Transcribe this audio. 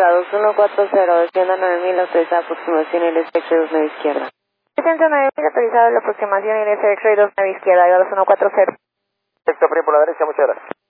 Arriba 2140, descienda 9000, autorizada aproximación y el espectro 2 9 izquierda. Descienda 9000, autorizado la aproximación y el espectro 2 9 izquierda, arriba 2140. Perfecto, por la derecha, muchas gracias.